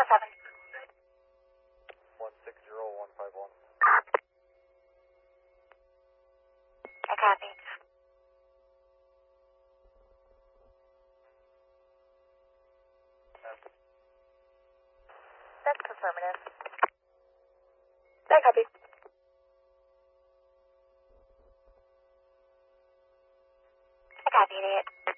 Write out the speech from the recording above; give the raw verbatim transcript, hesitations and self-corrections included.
oh seven. one six zero one five one. I copy. That's affirmative. I copy.